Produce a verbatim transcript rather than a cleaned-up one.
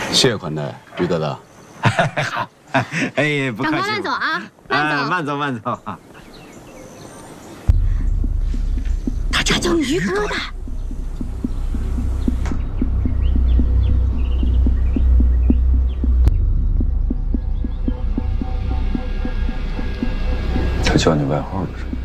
谢款待，于大大。 好，哎，不客气。 长官慢走啊，慢走， 慢走，慢走。 他家叫于哥的。 他叫你外号是什么？